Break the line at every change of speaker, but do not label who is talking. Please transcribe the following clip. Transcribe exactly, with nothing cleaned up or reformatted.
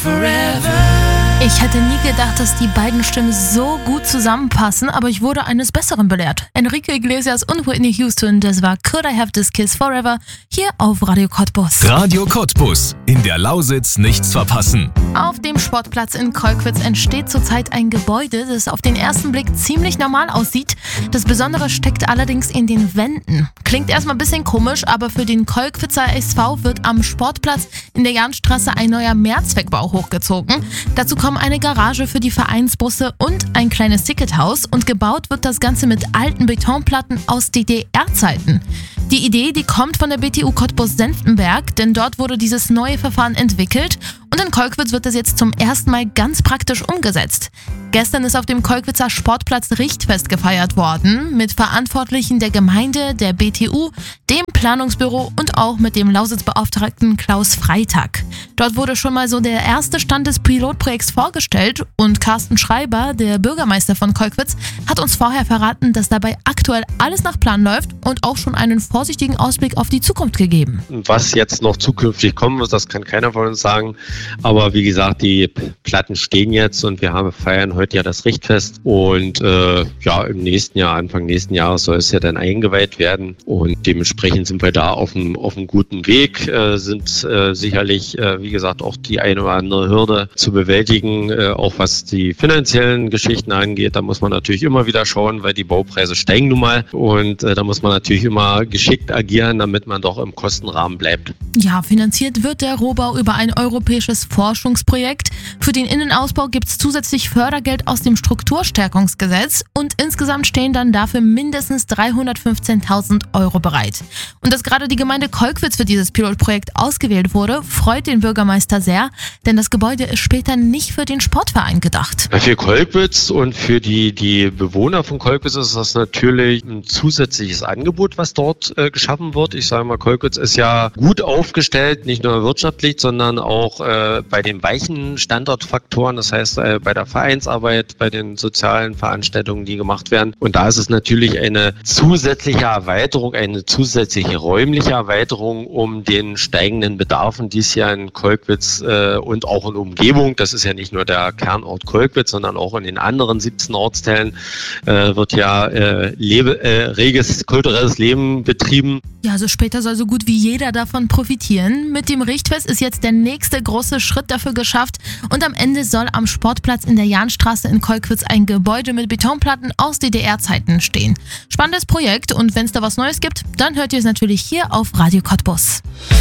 Ich hätte nie gedacht, dass die beiden Stimmen so gut zusammenpassen, aber ich wurde eines Besseren belehrt. Enrique Iglesias und Whitney Houston, das war Could I Have This Kiss Forever, hier auf Radio Cottbus.
Radio Cottbus, in der Lausitz nichts verpassen.
Auf dem Sportplatz in Kolkwitz entsteht zurzeit ein Gebäude, das auf den ersten Blick ziemlich normal aussieht. Das Besondere steckt allerdings in den Wänden. Klingt erstmal ein bisschen komisch, aber für den Kolkwitzer S V wird am Sportplatz in der Jahnstraße ein neuer Mehrzweckbau hochgezogen. Dazu kommen eine Garage für die Vereinsbusse und ein kleines Tickethaus, und gebaut wird das Ganze mit alten Betonplatten aus D D R-Zeiten. Die Idee, die kommt von der B T U Cottbus-Senftenberg, denn dort wurde dieses neue Verfahren entwickelt, und in Kolkwitz wird das jetzt zum ersten Mal ganz praktisch umgesetzt. Gestern ist auf dem Kolkwitzer Sportplatz Richtfest gefeiert worden, mit Verantwortlichen der Gemeinde, der B T U, dem Planungsbüro und auch mit dem Lausitzbeauftragten Klaus Freitag. Dort wurde schon mal so der erste Stand des Pilotprojekts vorgestellt, und Carsten Schreiber, der Bürgermeister von Kolkwitz, hat uns vorher verraten, dass dabei aktuell alles nach Plan läuft, und auch schon einen vorsichtigen Ausblick auf die Zukunft gegeben.
Was jetzt noch zukünftig kommen wird, das kann keiner von uns sagen. Aber wie gesagt, die Platten stehen jetzt, und wir haben feiern heute ja das Richtfest, und äh, ja, im nächsten Jahr, Anfang nächsten Jahres soll es ja dann eingeweiht werden, und dementsprechend sind wir da auf einem, auf einem guten Weg, äh, sind äh, sicherlich, äh, wie gesagt, auch die eine oder andere Hürde zu bewältigen, äh, auch was die finanziellen Geschichten angeht. Da muss man natürlich immer wieder schauen, weil die Baupreise steigen nun mal, und äh, da muss man natürlich immer geschickt agieren, damit man doch im Kostenrahmen bleibt.
Ja, finanziert wird der Rohbau über ein europäisches Forschungsprojekt. Für den Innenausbau gibt es zusätzlich Fördergeld aus dem Strukturstärkungsgesetz, und insgesamt stehen dann dafür mindestens dreihundertfünfzehntausend Euro bereit. Und dass gerade die Gemeinde Kolkwitz für dieses Pilotprojekt ausgewählt wurde, freut den Bürgermeister sehr, denn das Gebäude ist später nicht für den Sportverein gedacht.
Für Kolkwitz und für die, die Bewohner von Kolkwitz ist das natürlich ein zusätzliches Angebot, was dort äh, geschaffen wird. Ich sage mal, Kolkwitz ist ja gut aufgestellt, nicht nur wirtschaftlich, sondern auch äh, bei den weichen Standortfaktoren, das heißt äh, bei der Vereinsarbeit, bei den sozialen Veranstaltungen, die gemacht werden. Und da ist es natürlich eine zusätzliche Erweiterung, eine zusätzliche räumliche Erweiterung, um den steigenden Bedarfen, die es ja in Kolkwitz äh, und auch in Umgebung, das ist ja nicht nur der Kernort Kolkwitz, sondern auch in den anderen siebzehn Ortsteilen äh, wird ja äh, lebe, äh, reges kulturelles Leben betrieben.
Ja, also später soll so gut wie jeder davon profitieren. Mit dem Richtfest ist jetzt der nächste große Schritt dafür geschafft, und am Ende soll am Sportplatz in der Jahnstraße in Kolkwitz ein Gebäude mit Betonplatten aus D D R-Zeiten stehen. Spannendes Projekt, und wenn es da was Neues gibt, dann hört ihr es natürlich hier auf Radio Cottbus.